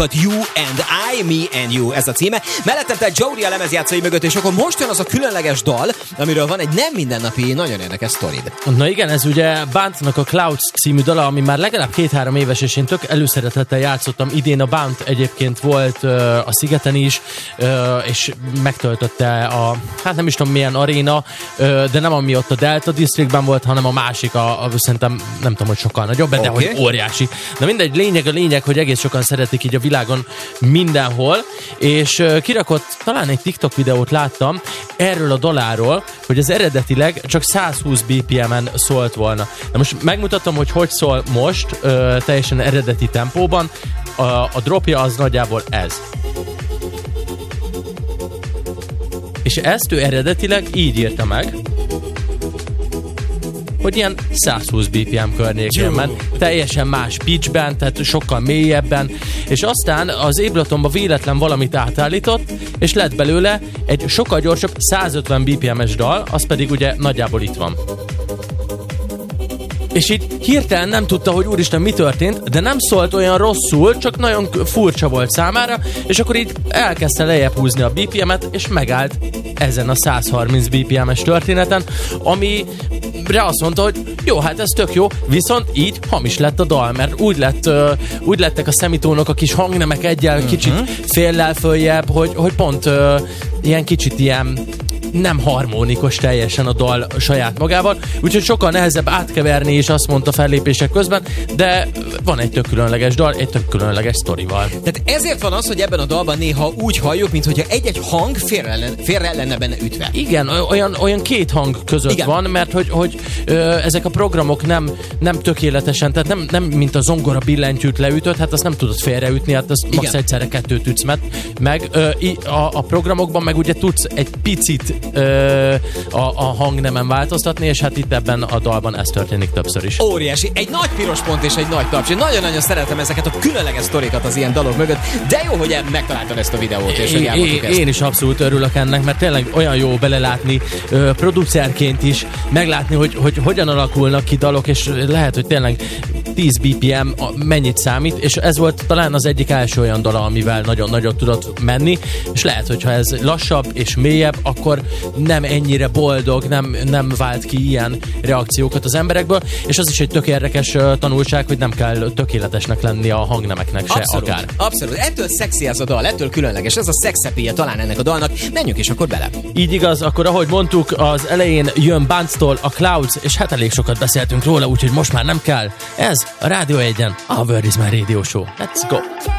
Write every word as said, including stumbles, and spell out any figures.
sokat, You and I, Me and You, ez a címe. Mellettem te Jody a lemezjátszói mögött, és akkor most jön az a különleges dal, amiről van egy nem mindennapi, nagyon érdekes sztorid. Na igen, ez ugye Bountnak a Clouds című dala, ami már legalább két-három éves, és én tök előszeretettel játszottam. Idén a Bount egyébként volt uh, a Szigeten is, uh, és megtöltötte a, hát nem is tudom milyen aréna, uh, de nem ami ott a Delta Districtben volt, hanem a másik, a, a szerintem nem tudom, hogy sokkal nagyobb, okay. De hogy óriási. Na mindegy, lényeg a lényeg, hogy egész sokan szeretik így a világon mindenhol, és uh, kirakott, talán egy TikTok videót láttam erről a daláról, hogy ez eredetileg csak száz húsz bé pé em-en szólt volna. Na most megmutatom, hogy hogy szól most, uh, teljesen eredeti tempóban. A, a dropja az nagyjából ez. És ezt ő eredetileg így írta meg, hogy ilyen száz húsz bé pé em környékén ment, teljesen más pitchben, tehát sokkal mélyebben, és aztán az Abletonba véletlen valamit átállított, és lett belőle egy sokkal gyorsabb száz ötven bé pé em-es dal, az pedig ugye nagyjából itt van. És így hirtelen nem tudta, hogy úristen mi történt, de nem szólt olyan rosszul, csak nagyon furcsa volt számára, és akkor így elkezdte lejjebb húzni a bé pé em-et, és megállt ezen a száz harminc bé pé em-es történeten, ami rá azt mondta, hogy jó, hát ez tök jó, viszont így hamis lett a dal, mert úgy, lett, uh, úgy lettek a szemitónok, a kis hangnemek egyel uh-huh. kicsit féllel följebb, hogy, hogy pont uh, ilyen kicsit ilyen nem harmonikus teljesen a dal saját magával, úgyhogy sokkal nehezebb átkeverni is, azt mondta fellépések közben, de van egy tök különleges dal, egy tök különleges sztorival. Tehát ezért van az, hogy ebben a dalban néha úgy halljuk, mintha egy-egy hang félre lenne, félre lenne benne ütve. Igen, olyan, olyan két hang között Igen. van, mert hogy, hogy ö, ezek a programok nem, nem tökéletesen, tehát nem, nem mint a zongora billentyűt leütött, hát azt nem tudod félreütni, hát azt max egyszerre kettőt ütsz meg. Ö, a, a programokban meg ugye tudsz egy picit Ö, a, a hangnemen változtatni, és hát itt ebben a dalban ez történik többször is. Óriási. Egy nagy piros pont és egy nagy taps. Én nagyon-nagyon szeretem ezeket a különleges sztorikat az ilyen dalok mögött, de jó, hogy megtaláltad ezt a videót, és hogy elmondtuk ezt. Én is abszolút örülök ennek, mert tényleg olyan jó belelátni ö, producerként is, meglátni, hogy, hogy hogyan alakulnak ki dalok, és lehet, hogy tényleg tíz bé pé em mennyit számít, és ez volt talán az egyik első olyan dala, amivel nagyon nagyot tudott menni, és lehet, hogyha ez lassabb és mélyebb, akkor nem ennyire boldog, nem, nem vált ki ilyen reakciókat az emberekből, és az is egy tök érdekes uh, tanulság, hogy nem kell tökéletesnek lenni a hangnemeknek se abszolút, akár. Abszolút, ettől szexi ez a dal, ettől különleges, ez a szexepéje talán ennek a dalnak, menjünk is akkor bele. Így igaz, akkor ahogy mondtuk, az elején jön Bountstól a Clouds, és hát elég sokat beszéltünk róla, úgyhogy most már nem kell. Ez a Rádió egyen, a Word is My Radio Show. Let's go!